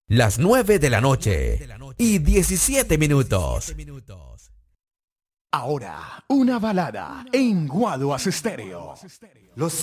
Las 9 de la noche y 17 minutos. Ahora, una balada en Guaduas Estéreo. Los